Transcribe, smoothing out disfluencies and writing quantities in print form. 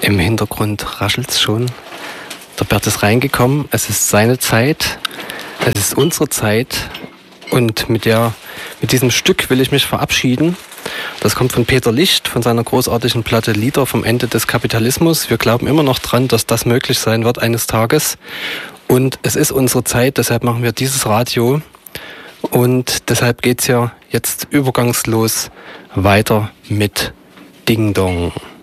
Im Hintergrund raschelt's schon. Der Bert ist reingekommen. Es ist seine Zeit. Es ist unsere Zeit. Und mit diesem Stück will ich mich verabschieden. Das kommt von Peter Licht, von seiner großartigen Platte Lieder vom Ende des Kapitalismus. Wir glauben immer noch dran, dass das möglich sein wird eines Tages. Und es ist unsere Zeit, deshalb machen wir dieses Radio. Und deshalb geht's ja jetzt übergangslos weiter mit Ding Dong.